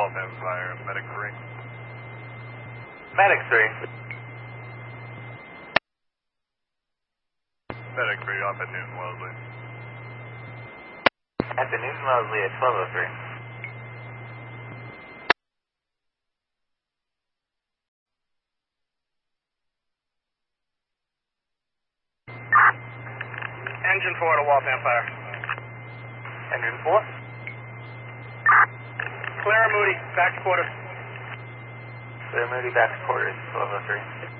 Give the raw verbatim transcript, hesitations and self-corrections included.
Wolf Empire, Medic three. Medic three. Medic three off at Newton Wellesley. At the Newton Wellesley at twelve oh three. Engine four to Wolf Empire. Engine four. Clear Moody, back to quarters. Clear Moody, back to quarters, twelve oh three.